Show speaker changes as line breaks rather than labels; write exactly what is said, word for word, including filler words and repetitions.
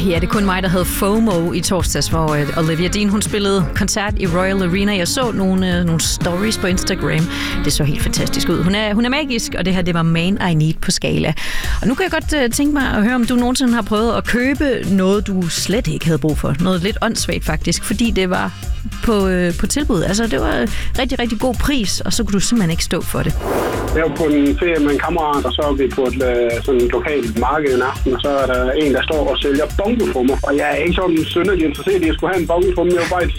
Ja, det er kun mig, der havde FOMO i torsdags, hvor uh, Olivia Dean hun spillede koncert i Royal Arena. Jeg så nogle, uh, nogle stories på Instagram. Det så helt fantastisk ud. Hun er, hun er magisk, og det her det var Man I Need på Skala. Og nu kan jeg godt uh, tænke mig at høre, om du nogensinde har prøvet at købe noget, du slet ikke havde brug for. Noget lidt åndssvagt faktisk, fordi det var på, øh, på tilbud. Altså, det var rigtig, rigtig god pris, og så kunne du simpelthen ikke stå for det.
Jeg var på en ferie med en kammerat, og så er vi på et sådan et lokalt marked en aften, og så er der en, der står og sælger bongotrummer. Og jeg er ikke sådan synderligt interesseret i at skulle have en bongotrummer. Jeg var bare